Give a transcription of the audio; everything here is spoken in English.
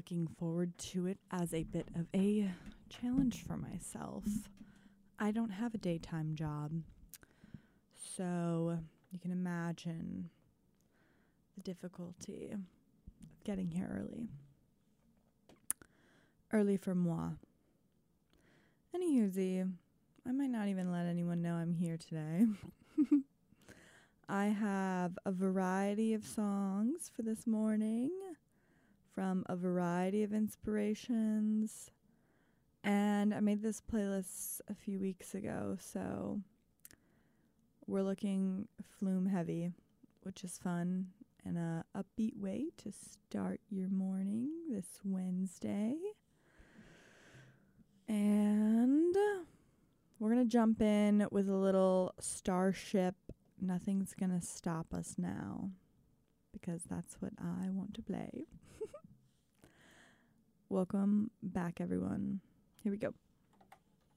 looking forward to it as a bit of a challenge for myself. I don't have a daytime job, so you can imagine the difficulty of getting here early. Early for moi. Anywho, I might not even let anyone know I'm here today. I have a variety of songs for this morning from a variety of inspirations. And I made this playlist a few weeks ago, so we're looking Flume heavy, which is fun and a upbeat way to start your morning this Wednesday. And we're going to jump in with a little Starship. Nothing's going to stop us now, because that's what I want to play. Welcome back, everyone. Here we go.